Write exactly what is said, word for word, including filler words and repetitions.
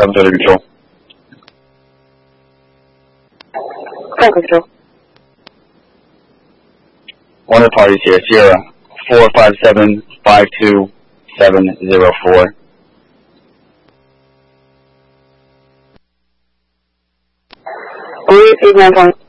seven thirty control. Five control. One of the parties here, Sierra, four five seven five two seven zero four. Only eight nine point.